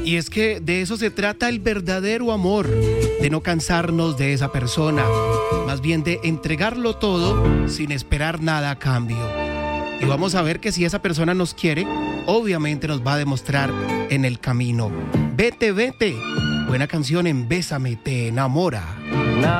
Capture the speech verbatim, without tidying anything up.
Y es que de eso se trata el verdadero amor, de no cansarnos de esa persona, más bien de entregarlo todo sin esperar nada a cambio. Y vamos a ver que si esa persona nos quiere, obviamente nos va a demostrar en el camino. Vete, vete. Buena canción en Bésame, te enamora.